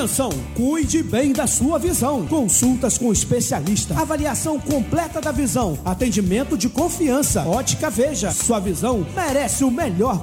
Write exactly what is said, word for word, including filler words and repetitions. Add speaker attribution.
Speaker 1: Atenção, cuide bem da sua visão. Consultas com especialista, avaliação completa da visão, atendimento de confiança. Ótica Veja, sua visão merece o melhor